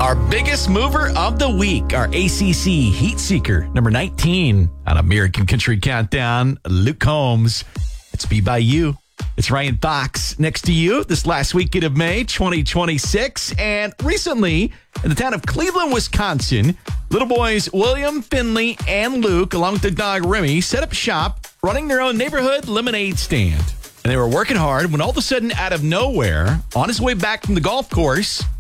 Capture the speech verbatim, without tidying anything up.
Our biggest mover of the week, our A C C Heat Seeker, number nineteen on American Country Countdown, Luke Combs. It's Be By You. It's Ryan Fox next to you this last weekend of May twenty twenty-six. And recently, in the town of Cleveland, Wisconsin, little boys William, Finley, and Luke, along with their dog Remy, set up shop running their own neighborhood lemonade stand. And they were working hard when all of a sudden, out of nowhere, on his way back from the golf course,